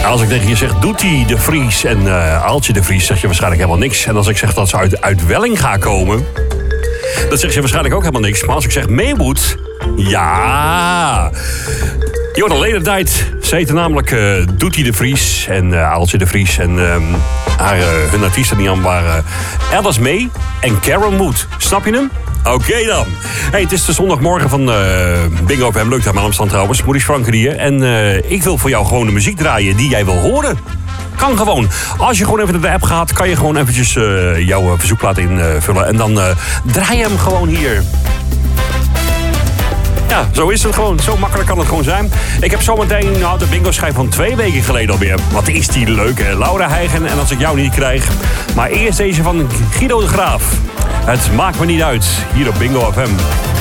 Als ik tegen je zeg Doetie de Vries en Aaltje de Vries, zeg je waarschijnlijk helemaal niks. En als ik zeg dat ze uit Wellinga komen, dan zeg je waarschijnlijk ook helemaal niks. Maar als ik zeg Meewoed, ja. Jordan Ledertijd, ze heette namelijk Doetie de Vries en Aaltje de Vries. En hun artiesten die aan waren Alice May en Karen Wood. Snap je hem? Oké dan. Hey, het is de zondagmorgen van Bingo FM. Leuk dat mijn naam trouwens. Maurice Franken hier. En ik wil voor jou gewoon de muziek draaien die jij wil horen. Kan gewoon. Als je gewoon even naar de app gaat, kan je gewoon eventjes jouw verzoekplaat invullen. En dan draai je hem gewoon hier. Ja, zo is het gewoon. Zo makkelijk kan het gewoon zijn. Ik heb zometeen de bingo-schijf van 2 weken geleden alweer. Wat is die leuk, hè? Laura Heigen. En als ik jou niet krijg. Maar eerst deze van Guido de Graaf. Het maakt me niet uit. Hier op Bingo FM.